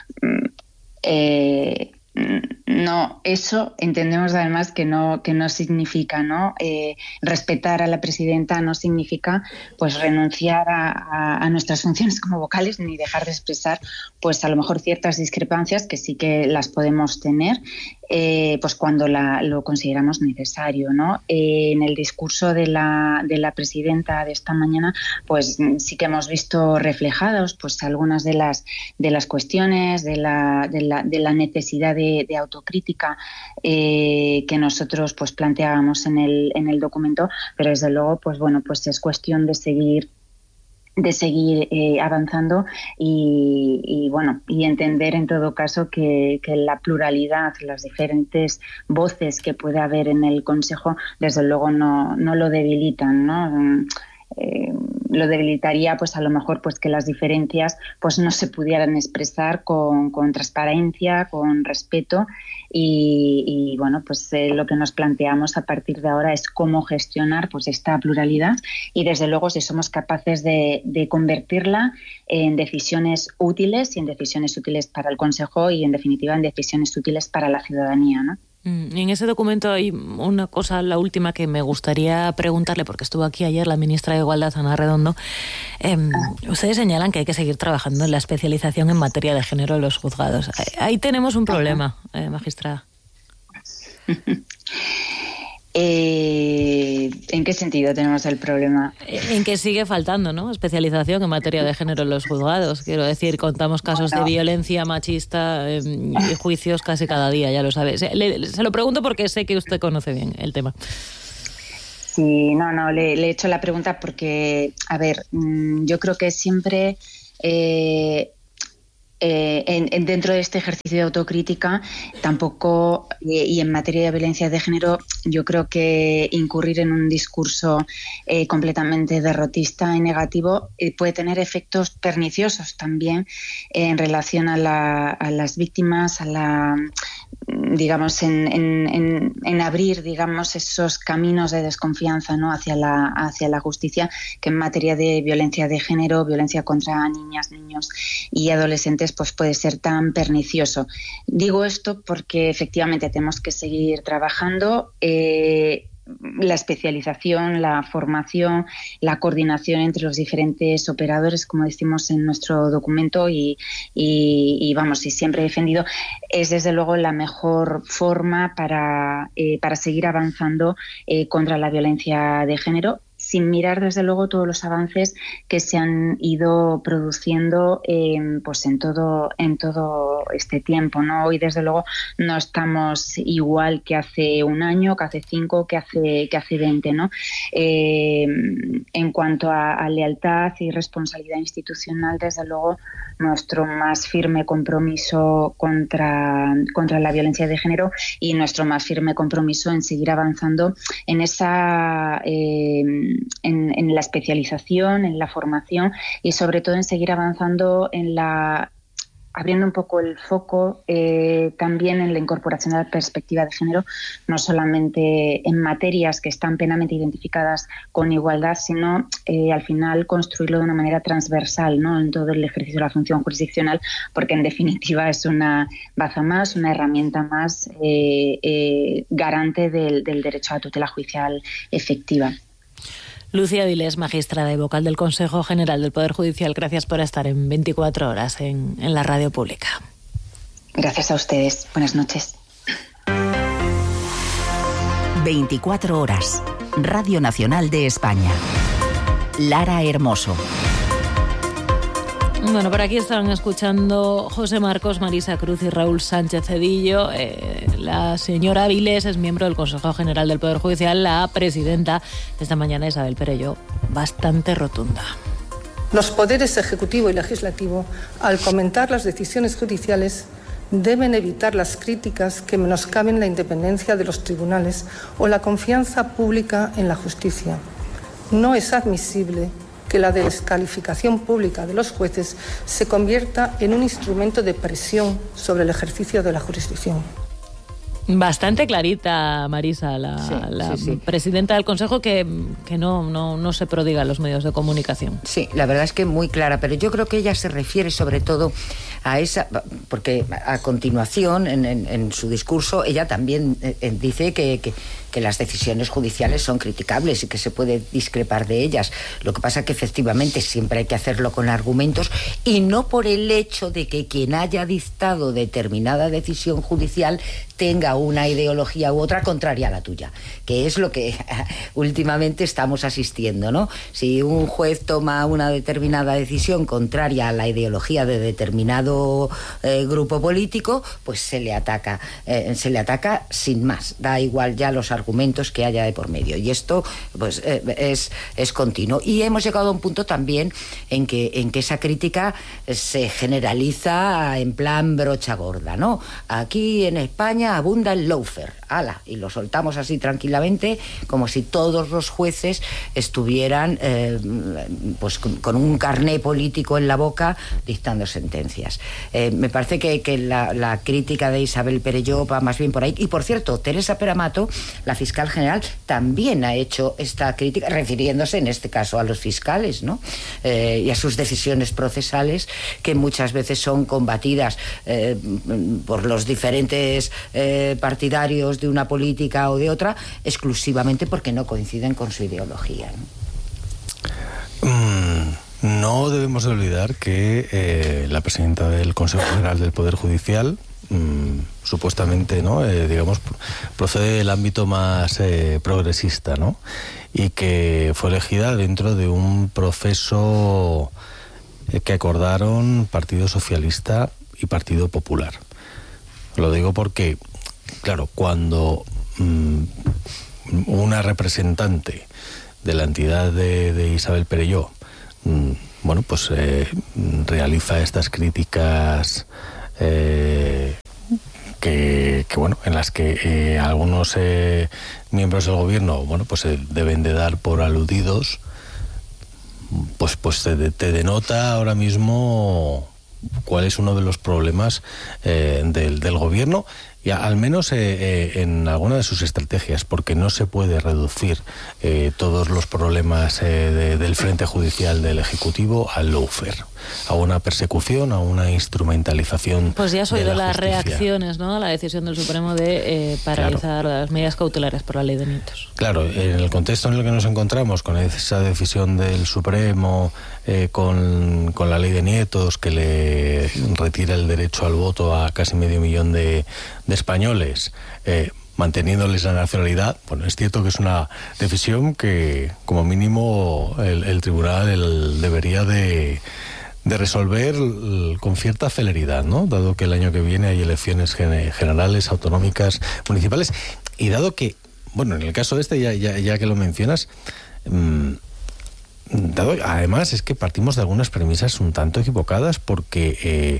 No, eso entendemos además que no significa, ¿no? Respetar a la presidenta no significa pues renunciar a nuestras funciones como vocales, ni dejar de expresar pues a lo mejor ciertas discrepancias que sí que las podemos tener, pues cuando lo consideramos necesario, ¿no? En el discurso de la presidenta de esta mañana, pues sí que hemos visto reflejados pues algunas de las cuestiones de la necesidad de autocrítica que nosotros pues planteábamos en el documento, pero desde luego pues bueno, pues es cuestión de seguir seguir avanzando y entender en todo caso que la pluralidad, las diferentes voces que puede haber en el Consejo, desde luego no lo debilitan, ¿no? Lo debilitaría pues a lo mejor pues que las diferencias pues no se pudieran expresar con transparencia, con respeto y bueno, pues lo que nos planteamos a partir de ahora es cómo gestionar pues esta pluralidad y desde luego si somos capaces de convertirla en decisiones útiles y en decisiones útiles para el Consejo y en definitiva en decisiones útiles para la ciudadanía, ¿no? En ese documento hay una cosa, la última, que me gustaría preguntarle, porque estuvo aquí ayer la ministra de Igualdad, Ana Redondo. Ustedes señalan que hay que seguir trabajando en la especialización en materia de género en los juzgados. Ahí tenemos un problema, magistrada. ¿En qué sentido tenemos el problema? En que sigue faltando, ¿no?, especialización en materia de género en los juzgados. Quiero decir, contamos casos de violencia machista y juicios casi cada día, ya lo sabes. Se lo pregunto porque sé que usted conoce bien el tema. Sí, le he hecho la pregunta porque, a ver, yo creo que siempre... dentro de este ejercicio de autocrítica tampoco, y en materia de violencia de género, yo creo que incurrir en un discurso completamente derrotista y negativo puede tener efectos perniciosos también en relación a las víctimas, digamos, en abrir, digamos, esos caminos de desconfianza, ¿no?, hacia la justicia, que en materia de violencia de género, violencia contra niñas, niños y adolescentes, pues puede ser tan pernicioso. Digo esto porque efectivamente tenemos que seguir trabajando. La especialización, la formación, la coordinación entre los diferentes operadores, como decimos en nuestro documento y siempre he defendido, es desde luego la mejor forma para seguir avanzando contra la violencia de género, sin mirar desde luego todos los avances que se han ido produciendo pues en todo este tiempo, ¿no? Hoy desde luego no estamos igual que hace un año, que hace 5, que hace 20, ¿no? En cuanto a lealtad y responsabilidad institucional, desde luego nuestro más firme compromiso contra la violencia de género y nuestro más firme compromiso en seguir avanzando en esa en la especialización, en la formación y sobre todo en seguir avanzando abriendo un poco el foco también en la incorporación de la perspectiva de género, no solamente en materias que están plenamente identificadas con igualdad, sino al final construirlo de una manera transversal, ¿no?, en todo el ejercicio de la función jurisdiccional, porque en definitiva es una baza más, una herramienta más garante del derecho a la tutela judicial efectiva. Lucía Vilés, magistrada y vocal del Consejo General del Poder Judicial, gracias por estar en 24 horas en la radio pública. Gracias a ustedes. Buenas noches. 24 horas. Radio Nacional de España. Lara Hermoso. Bueno, por aquí están escuchando José Marcos, Marisa Cruz y Raúl Sánchez Cedillo. La señora Vilés es miembro del Consejo General del Poder Judicial. La presidenta esta mañana, Isabel Perelló, bastante rotunda. Los poderes ejecutivo y legislativo, al comentar las decisiones judiciales, deben evitar las críticas que menoscaben la independencia de los tribunales o la confianza pública en la justicia. No es admisible que la descalificación pública de los jueces se convierta en un instrumento de presión sobre el ejercicio de la jurisdicción. Bastante clarita, Marisa, la presidenta del Consejo, que no se prodiga en los medios de comunicación. Sí, la verdad es que muy clara, pero yo creo que ella se refiere sobre todo a esa, porque a continuación en su discurso ella también dice que las decisiones judiciales son criticables y que se puede discrepar de ellas. Lo que pasa es que efectivamente siempre hay que hacerlo con argumentos y no por el hecho de que quien haya dictado determinada decisión judicial tenga defienda una ideología u otra contraria a la tuya, que es lo que últimamente estamos asistiendo, ¿no? Si un juez toma una determinada decisión contraria a la ideología de determinado grupo político, pues se le ataca sin más, da igual ya los argumentos que haya de por medio, y esto pues es continuo, y hemos llegado a un punto también en que esa crítica se generaliza en plan brocha gorda, ¿no? Aquí en España abunda el lawfare, ala, y lo soltamos así tranquilamente, como si todos los jueces estuvieran pues con un carné político en la boca dictando sentencias. Me parece que la crítica de Isabel Perelló va más bien por ahí. Y por cierto, Teresa Peramato, la fiscal general, también ha hecho esta crítica, refiriéndose en este caso a los fiscales, ¿no? Y a sus decisiones procesales, que muchas veces son combatidas por los diferentes partidarios de una política o de otra, exclusivamente porque no coinciden con su ideología, ¿no? No debemos olvidar que la presidenta del Consejo General del Poder Judicial, supuestamente, ¿no? Digamos, procede del ámbito más progresista, ¿no? Y que fue elegida dentro de un proceso que acordaron Partido Socialista y Partido Popular. Lo digo porque, claro, cuando una representante de la entidad de Isabel Perelló bueno, pues realiza estas críticas que bueno, en las que algunos miembros del gobierno, bueno, pues deben de dar por aludidos, pues te denota ahora mismo cuál es uno de los problemas del gobierno, y al menos en alguna de sus estrategias, porque no se puede reducir todos los problemas del frente judicial del Ejecutivo al lawfare, a una persecución, a una instrumentalización. Pues ya has oído las justicia. Reacciones, ¿no?, a la decisión del Supremo de paralizar las medidas cautelares por la ley de nietos. Claro, en el contexto en el que nos encontramos, con esa decisión del Supremo, con la ley de nietos, que le retira el derecho al voto a casi 500.000 de españoles, manteniéndoles la nacionalidad, bueno, es cierto que es una decisión que, como mínimo, el tribunal debería de resolver con cierta celeridad, ¿no? Dado que el año que viene hay elecciones generales, autonómicas, municipales, y dado que, bueno, en el caso este, ya que lo mencionas, además es que partimos de algunas premisas un tanto equivocadas, porque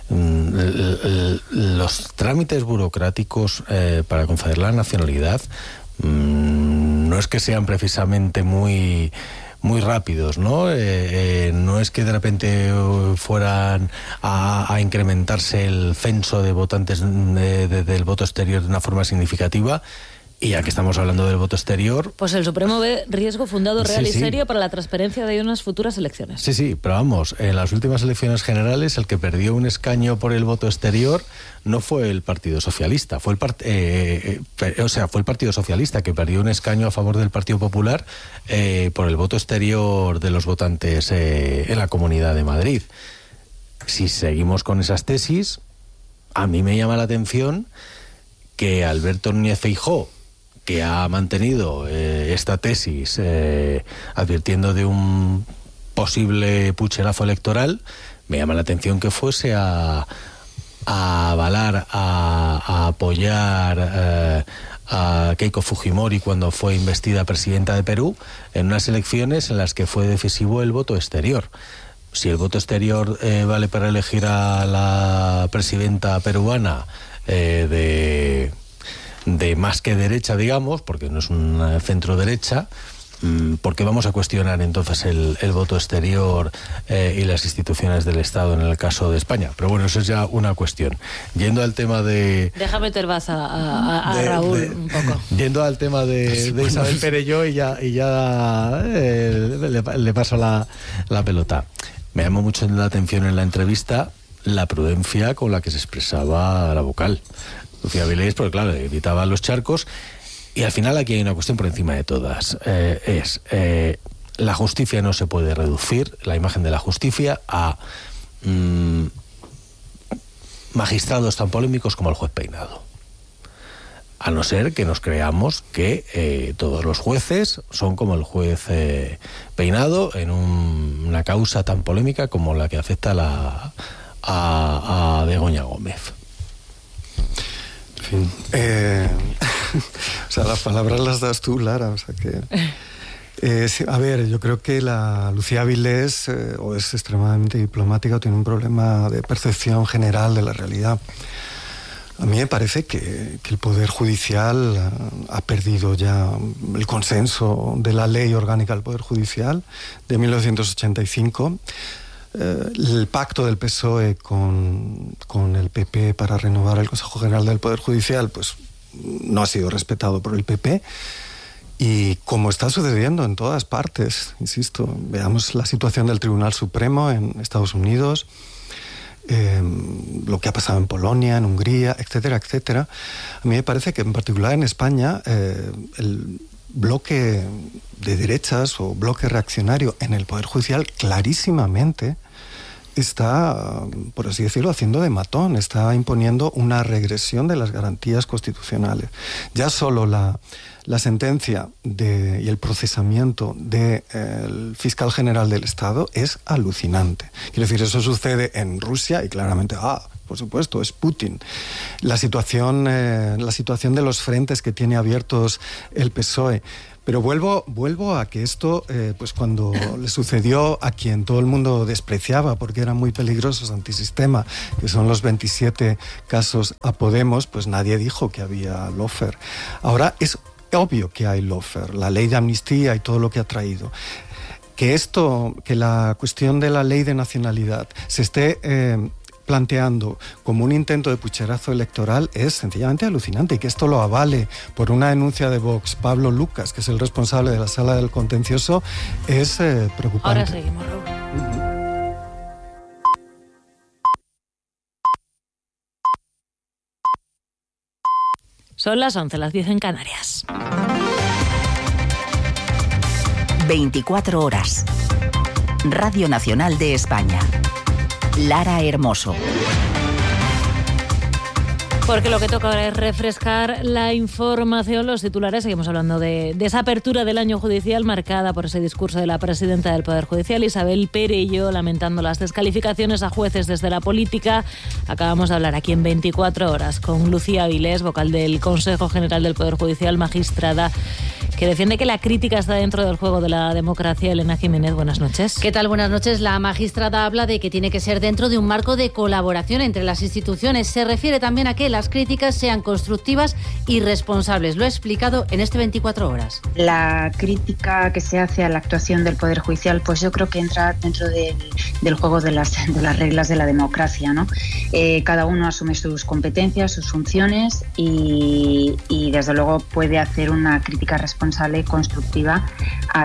los trámites burocráticos para conceder la nacionalidad no es que sean precisamente muy rápidos, ¿no? No es que de repente fueran a incrementarse el censo de votantes del voto exterior de una forma significativa. Y ya que estamos hablando del voto exterior... Pues el Supremo ve riesgo fundado, real y serio para la transparencia de unas futuras elecciones. Sí, pero vamos, en las últimas elecciones generales el que perdió un escaño por el voto exterior no fue el Partido Socialista, fue el Partido Socialista que perdió un escaño a favor del Partido Popular por el voto exterior de los votantes en la Comunidad de Madrid. Si seguimos con esas tesis, a mí me llama la atención que Alberto Núñez Feijóo, que ha mantenido esta tesis advirtiendo de un posible pucherazo electoral, me llama la atención que fuese a avalar, a apoyar a Keiko Fujimori cuando fue investida presidenta de Perú en unas elecciones en las que fue decisivo el voto exterior. Si el voto exterior vale para elegir a la presidenta peruana de más que derecha, digamos, porque no es una centro derecha, porque vamos a cuestionar entonces el voto exterior y las instituciones del Estado en el caso de España. Pero bueno, eso es ya una cuestión. Yendo al tema de... Deja meter vas a Raúl un poco. Yendo al tema de Isabel Perelló, y ya le paso la pelota. Me llamó mucho la atención en la entrevista la prudencia con la que se expresaba la vocal Lucía Vilés, porque claro, evitaba los charcos. Y al final aquí hay una cuestión por encima de todas, la justicia no se puede reducir, la imagen de la justicia, a magistrados tan polémicos como el juez Peinado. a no ser que nos creamos que todos los jueces son como el juez Peinado en una causa tan polémica como la que afecta a Begoña Gómez. En fin, o sea, las palabras las das tú, Lara, o sea que... sí, a ver, yo creo que la Lucía Avilés o es extremadamente diplomática o tiene un problema de percepción general de la realidad. A mí me parece que el Poder Judicial ha perdido ya el consenso de la Ley Orgánica del Poder Judicial de 1985. El pacto del PSOE con el PP para renovar el Consejo General del Poder Judicial pues no ha sido respetado por el PP. Y como está sucediendo en todas partes, insisto, veamos la situación del Tribunal Supremo en Estados Unidos, lo que ha pasado en Polonia, en Hungría, etcétera, etcétera. A mí me parece que en particular en España el bloque de derechas o bloque reaccionario en el Poder Judicial clarísimamente está, por así decirlo, haciendo de matón, está imponiendo una regresión de las garantías constitucionales. Ya solo la sentencia y el procesamiento del fiscal general del Estado es alucinante. Quiero decir, eso sucede en Rusia y claramente, por supuesto, es Putin. La situación de los frentes que tiene abiertos el PSOE. Pero vuelvo a que esto, pues cuando le sucedió a quien todo el mundo despreciaba porque eran muy peligrosos, antisistema, que son los 27 casos a Podemos, pues nadie dijo que había lawfare. Ahora es obvio que hay lawfare, la ley de amnistía y todo lo que ha traído. Que la cuestión de la ley de nacionalidad se esté planteando como un intento de pucherazo electoral es sencillamente alucinante, y que esto lo avale por una denuncia de Vox, Pablo Lucas, que es el responsable de la Sala del Contencioso, es preocupante. Ahora seguimos, Raúl. Son las 11, las 10 en Canarias. 24 horas. Radio Nacional de España. Lara Hermoso. Porque lo que toca ahora es refrescar la información, los titulares. Seguimos hablando de esa apertura del año judicial marcada por ese discurso de la presidenta del Poder Judicial, Isabel Perello, lamentando las descalificaciones a jueces desde la política. Acabamos de hablar aquí en 24 horas con Lucía Avilés, vocal del Consejo General del Poder Judicial, magistrada, que defiende que la crítica está dentro del juego de la democracia. Elena Jiménez, buenas noches. ¿Qué tal? Buenas noches. La magistrada habla de que tiene que ser dentro de un marco de colaboración entre las instituciones. Se refiere también a que las críticas sean constructivas y responsables. Lo ha explicado en este 24 horas. La crítica que se hace a la actuación del Poder Judicial, pues yo creo que entra dentro del juego de las reglas de la democracia, ¿no? Cada uno asume sus competencias, sus funciones y desde luego puede hacer una crítica responsable, constructiva a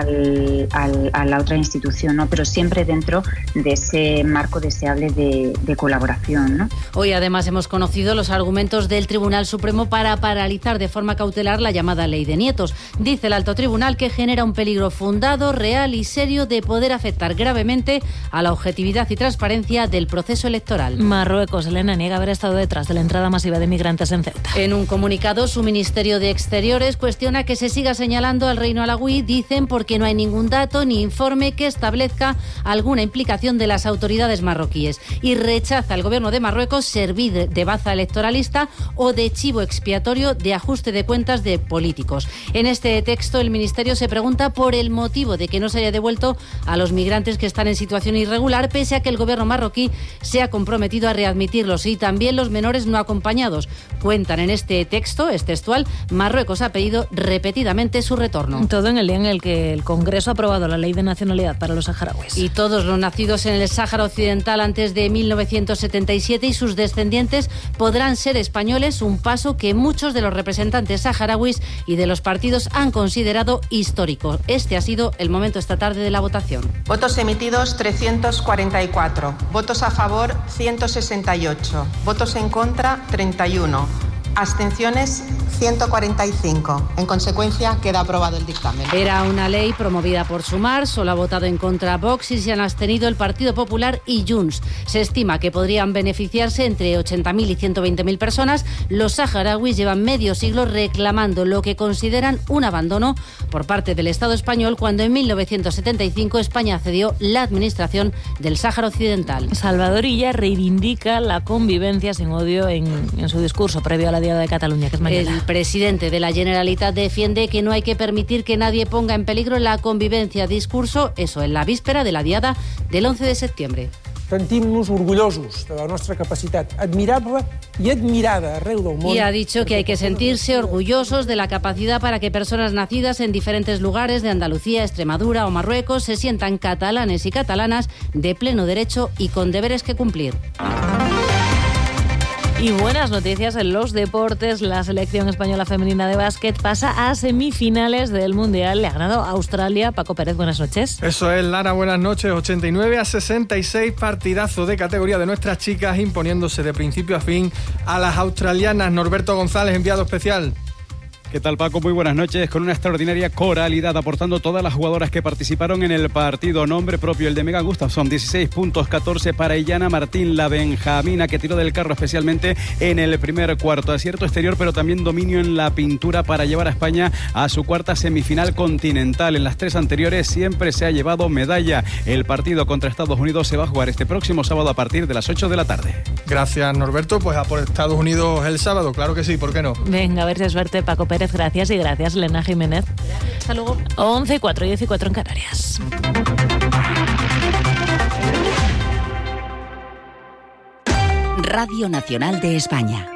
la otra institución, ¿no? Pero siempre dentro de ese marco deseable de colaboración, ¿no? Hoy además hemos conocido los argumentos del Tribunal Supremo para paralizar de forma cautelar la llamada Ley de Nietos. Dice el Alto Tribunal que genera un peligro fundado, real y serio de poder afectar gravemente a la objetividad y transparencia del proceso electoral. Marruecos, Elena, niega haber estado detrás de la entrada masiva de migrantes en Ceuta. En un comunicado, su Ministerio de Exteriores cuestiona que se siga señalando al Reino Alauí, dicen, porque no hay ningún dato ni informe que establezca alguna implicación de las autoridades marroquíes, y rechaza al gobierno de Marruecos servir de baza electoralista o de chivo expiatorio de ajuste de cuentas de políticos. En este texto, el Ministerio se pregunta por el motivo de que no se haya devuelto a los migrantes que están en situación irregular, pese a que el gobierno marroquí se ha comprometido a readmitirlos, y también los menores no acompañados. Cuentan en este texto, es textual, Marruecos ha pedido repetidamente su retorno. Todo en el día en el que el Congreso ha aprobado la ley de nacionalidad para los saharauis. Y todos los nacidos en el Sáhara Occidental antes de 1977 y sus descendientes podrán ser españoles, un paso que muchos de los representantes saharauis y de los partidos han considerado histórico. Este ha sido el momento esta tarde de la votación. Votos emitidos 344, votos a favor 168, votos en contra 31. Abstenciones 145. En consecuencia, queda aprobado el dictamen. Era una ley promovida por Sumar, solo ha votado en contra Vox y se han abstenido el Partido Popular y Junts. Se estima que podrían beneficiarse entre 80.000 y 120.000 personas. Los saharauis llevan medio siglo reclamando lo que consideran un abandono por parte del Estado español cuando en 1975 España cedió la administración del Sáhara Occidental. Salvador Illa reivindica la convivencia sin odio en su discurso previo a la Diada de Cataluña, que es mañana. El presidente de la Generalitat defiende que no hay que permitir que nadie ponga en peligro la convivencia. Discurso, eso, en la víspera de la Diada del 11 de septiembre. Sentim-nos orgullosos de la nuestra capacitat admirable y admirada arreu del món. Y ha dicho que hay que sentirse orgullosos de la capacidad para que personas nacidas en diferentes lugares de Andalucía, Extremadura o Marruecos se sientan catalanes y catalanas de pleno derecho y con deberes que cumplir. Y buenas noticias en los deportes. La selección española femenina de básquet pasa a semifinales del Mundial. Le ha ganado a Australia. Paco Pérez, buenas noches. Eso es, Lara, buenas noches. 89-66, partidazo de categoría de nuestras chicas, imponiéndose de principio a fin a las australianas. Norberto González, enviado especial. ¿Qué tal, Paco? Muy buenas noches. Con una extraordinaria coralidad, aportando todas las jugadoras que participaron en el partido. Nombre propio, el de Megan Gustafsson, 16 puntos, 14 para Illana Martín, la benjamina, que tiró del carro especialmente en el primer cuarto. Acierto exterior, pero también dominio en la pintura para llevar a España a su cuarta semifinal continental. En las tres anteriores siempre se ha llevado medalla. El partido contra Estados Unidos se va a jugar este próximo sábado a partir de las 8 de la tarde. Gracias, Norberto. Pues a por Estados Unidos el sábado, claro que sí, ¿por qué no? Venga, a ver si es suerte, Paco Pérez. Gracias y gracias, Elena Jiménez. Hasta luego. 11:04, 10:04 en Canarias. Radio Nacional de España.